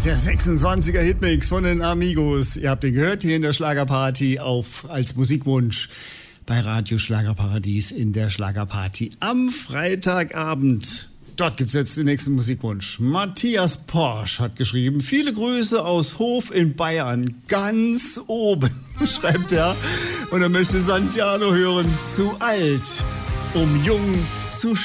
Der 26er Hitmix von den Amigos. Ihr habt ihn gehört hier in der Schlagerparty als Musikwunsch bei Radio Schlagerparadies in der Schlagerparty am Freitagabend. Dort gibt's jetzt den nächsten Musikwunsch. Matthias Porsch hat geschrieben, viele Grüße aus Hof in Bayern, ganz oben, schreibt er. Und er möchte Santiano hören, zu alt, um jung zu